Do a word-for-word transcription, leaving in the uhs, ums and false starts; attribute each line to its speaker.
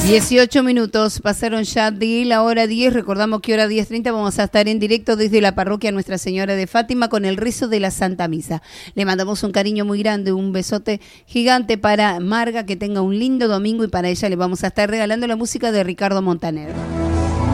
Speaker 1: dieciocho minutos pasaron ya de la hora diez. Recordamos que hora diez treinta vamos a estar en directo desde la parroquia Nuestra Señora de Fátima con el rezo de la Santa Misa. Le mandamos un cariño muy grande, un besote gigante para Marga, que tenga un lindo domingo, y para ella le vamos a estar regalando la música de Ricardo Montaner.